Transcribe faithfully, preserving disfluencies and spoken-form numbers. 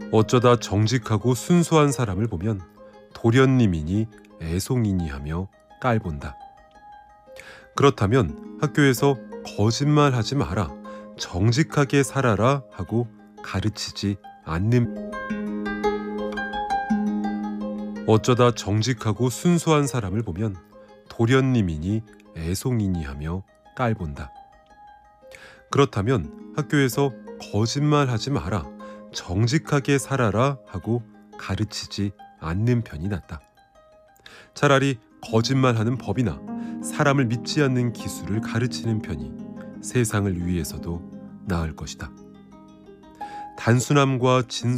어쩌다 정직하고 순수한 사람을 보면 도련님이니 애송이니 하며 깔본다. 그렇다면 학교에서 거짓말하지 마라, 정직하게 살아라 하고 가르치지 않는 어쩌다 정직하고 순수한 사람을 보면 도련님이니 애송이니 하며 깔본다. 그렇다면 학교에서 거짓말하지 마라, 정직하게 살아라 하고 가르치지 않는 편이 낫다. 차라리 거짓말하는 법이나 사람을 믿지 않는 기술을 가르치는 편이 세상을 위해서도 나을 것이다. 단순함과 진